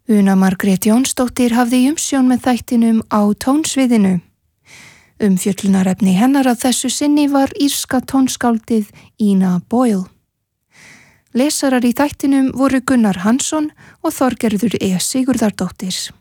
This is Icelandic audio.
Una Margrét Jónsdóttir hafði umsjón með þættinum Á tónsviðinu. Umfjöllunarefni hennar að þessu sinni var írska tónskáldið Ina Boyle. Lesarar í þættinum voru Gunnar Hansson og Þorgerður E. Sigurðardóttir.